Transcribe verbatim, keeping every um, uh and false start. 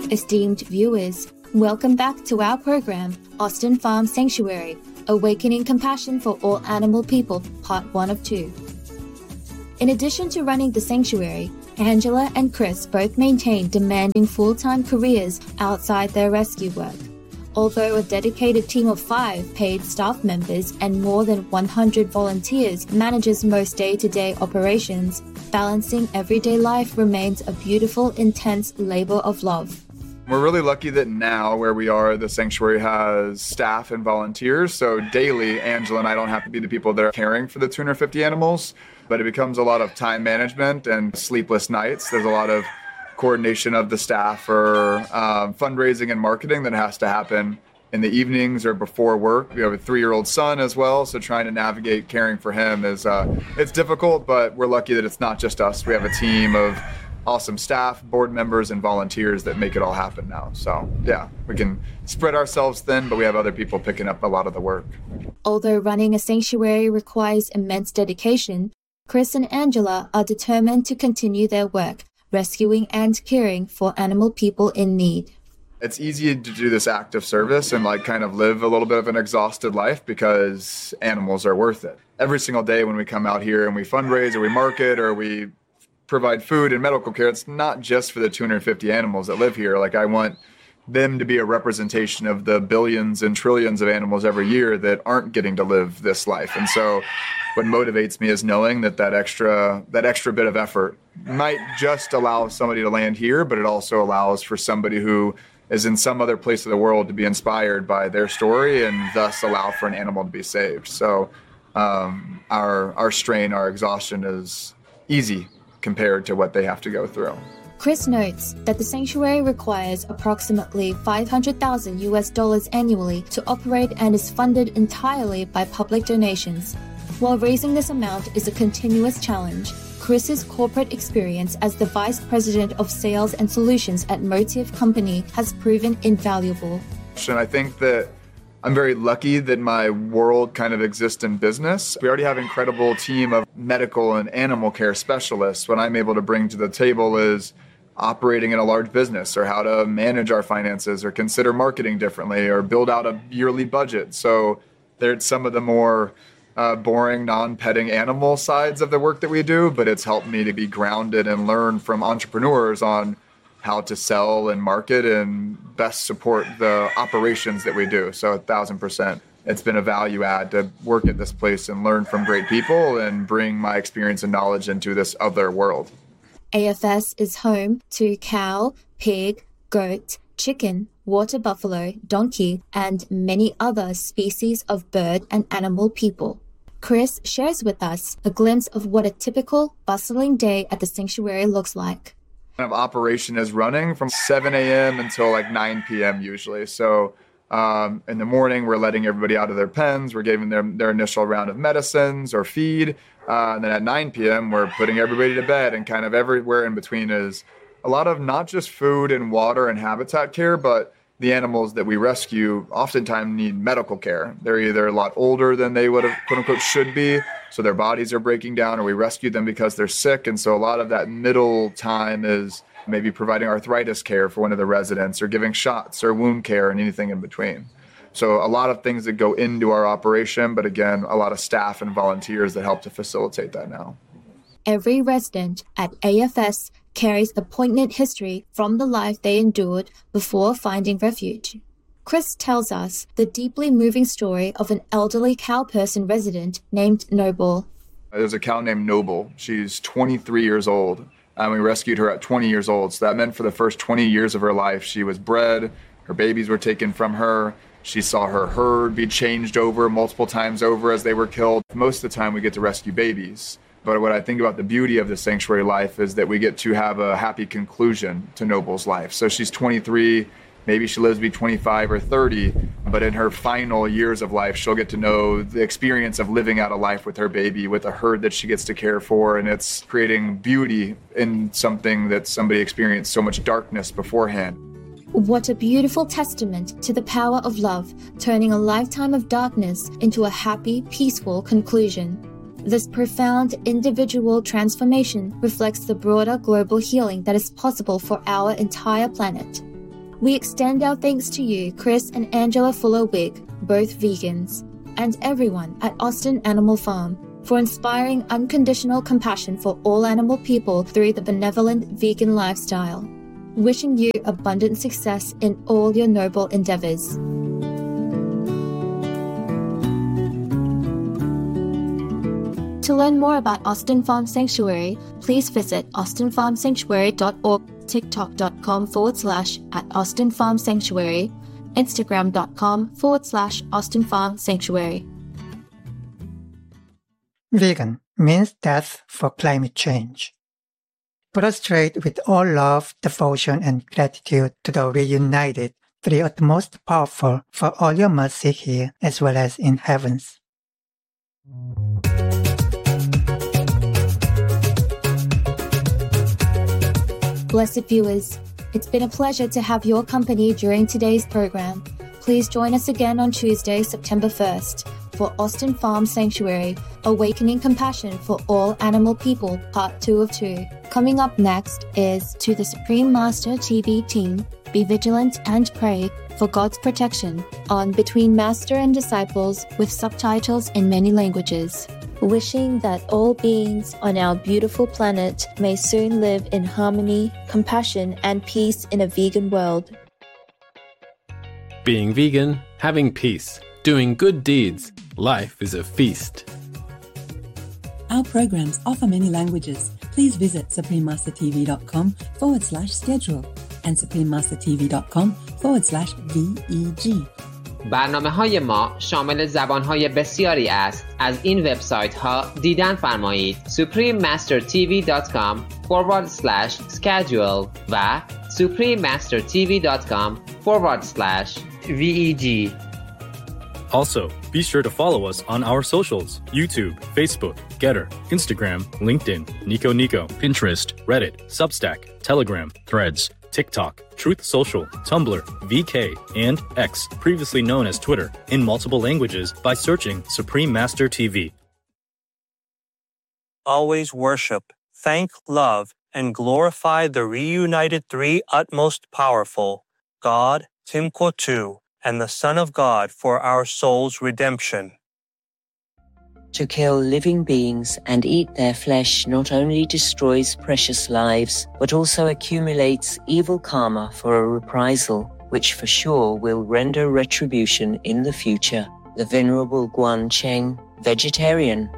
Esteemed viewers, welcome back to our program, Austin Farm Sanctuary, Awakening Compassion for All Animal People, Part one of two. In addition to running the sanctuary, Angela and Chris both maintain demanding full-time careers outside their rescue work. Although a dedicated team of five paid staff members and more than one hundred volunteers manages most day-to-day operations, balancing everyday life remains a beautiful, intense labor of love. We're really lucky that now where we are, the sanctuary has staff and volunteers. So daily, Angela and I don't have to be the people that are caring for the two hundred fifty animals, but it becomes a lot of time management and sleepless nights. There's a lot of coordination of the staff for um, fundraising and marketing that has to happen in the evenings or before work. We have a three-year-old son as well, so trying to navigate caring for him is uh, it's difficult, but we're lucky that it's not just us. We have a team of awesome staff, board members, and volunteers that make it all happen now. So yeah, we can spread ourselves thin, but we have other people picking up a lot of the work. Although running a sanctuary requires immense dedication, Chris and Angela are determined to continue their work, rescuing and caring for animal people in need. It's easy to do this act of service and like kind of live a little bit of an exhausted life because animals are worth it. Every single day when we come out here and we fundraise or we market or we provide food and medical care, it's not just for the two hundred fifty animals that live here. Like I want them to be a representation of the billions and trillions of animals every year that aren't getting to live this life. And so what motivates me is knowing that that extra that extra bit of effort might just allow somebody to land here, but it also allows for somebody who is in some other place of the world to be inspired by their story and thus allow for an animal to be saved. So um, our our strain, our exhaustion is easy compared to what they have to go through. Chris notes that the sanctuary requires approximately five hundred thousand U S dollars annually to operate and is funded entirely by public donations. While raising this amount is a continuous challenge, Chris's corporate experience as the Vice President of Sales and Solutions at Motive Company has proven invaluable. And I think that I'm very lucky that my world kind of exists in business. We already have an incredible team of medical and animal care specialists. What I'm able to bring to the table is operating in a large business or how to manage our finances or consider marketing differently or build out a yearly budget. So there's some of the more uh, boring, non-petting animal sides of the work that we do, but it's helped me to be grounded and learn from entrepreneurs on how to sell and market and best support the operations that we do. So a thousand percent, it's been a value add to work at this place and learn from great people and bring my experience and knowledge into this other world. A F S is home to cow, pig, goat, chicken, water buffalo, donkey, and many other species of bird and animal people. Chris shares with us a glimpse of what a typical, bustling day at the sanctuary looks like. Kind of operation is running from seven a.m. until like nine p.m. usually. So um, in the morning, we're letting everybody out of their pens. We're giving them their initial round of medicines or feed. Uh, and then at nine p.m., we're putting everybody to bed, and kind of everywhere in between is a lot of not just food and water and habitat care, but the animals that we rescue oftentimes need medical care. They're either a lot older than they would have, quote unquote, should be, so their bodies are breaking down, or we rescue them because they're sick. And so a lot of that middle time is maybe providing arthritis care for one of the residents or giving shots or wound care and anything in between. So a lot of things that go into our operation, but again, a lot of staff and volunteers that help to facilitate that now. Every resident at A F S carries a poignant history from the life they endured before finding refuge. Chris tells us the deeply moving story of an elderly cow person resident named Noble. There's a cow named Noble. She's twenty-three years old, and we rescued her at twenty years old. So that meant for the first twenty years of her life, she was bred, her babies were taken from her. She saw her herd be changed over multiple times over as they were killed. Most of the time we get to rescue babies. But what I think about the beauty of the sanctuary life is that we get to have a happy conclusion to Noble's life. So she's twenty-three, maybe she lives to be twenty-five or thirty, but in her final years of life, she'll get to know the experience of living out a life with her baby, with a herd that she gets to care for, and it's creating beauty in something that somebody experienced so much darkness beforehand. What a beautiful testament to the power of love, turning a lifetime of darkness into a happy, peaceful conclusion. This profound individual transformation reflects the broader global healing that is possible for our entire planet. We extend our thanks to you, Chris and Angela Fuller-Wig, both vegans, and everyone at Austin Animal Farm for inspiring unconditional compassion for all animal people through the benevolent vegan lifestyle. Wishing you abundant success in all your noble endeavors. To learn more about Austin Farm Sanctuary, please visit austin farm sanctuary dot org, tiktok.com forward slash at Austin Farm Sanctuary, instagram.com forward slash Austin Farm Sanctuary. Vegan means death for climate change. Prostrate with all love, devotion, and gratitude to the reunited three utmost powerful for all your mercy here as well as in heavens. Blessed viewers, it's been a pleasure to have your company during today's program. Please join us again on Tuesday, September first, for Austin Farm Sanctuary, Awakening Compassion for All Animal People, Part two of two. Coming up next is To the Supreme Master T V team, Be Vigilant and Pray for God's Protection on Between Master and Disciples with subtitles in many languages. Wishing that all beings on our beautiful planet may soon live in harmony, compassion, and peace in a vegan world. Being vegan, having peace, doing good deeds, life is a feast. Our programs offer many languages. Please visit suprememastertv.com forward slash schedule and suprememastertv.com forward slash VEG. برنامه های ما شامل زبان های بسیاری است. از این وبسایت ها دیدن فرمایید: suprememastertv.com forward slash schedule و suprememastertv.com forward slash VEG. Also, be sure to follow us on our socials: YouTube, Facebook, Getter, Instagram, LinkedIn, Nico Nico, Pinterest, Reddit, Substack, Telegram, Threads, TikTok, Truth Social, Tumblr, V K, and X, previously known as Twitter, in multiple languages by searching Supreme Master T V. Always worship, thank, love, and glorify the reunited three utmost powerful, God, Timkotu, and the Son of God for our soul's redemption. To kill living beings and eat their flesh not only destroys precious lives, but also accumulates evil karma for a reprisal, which for sure will render retribution in the future. The Venerable Guan Cheng, vegetarian,